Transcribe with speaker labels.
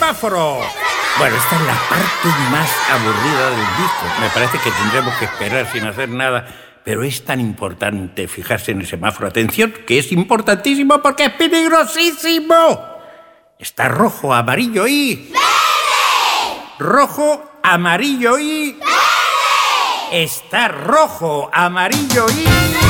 Speaker 1: semáforo. Bueno, esta es la parte más aburrida del disco. Me parece que tendremos que esperar sin hacer nada. Pero es tan importante fijarse en el semáforo. Atención, que es importantísimo porque es peligrosísimo. Está rojo, amarillo y... ¡verde! Rojo, amarillo y... ¡verde! Está rojo, amarillo y...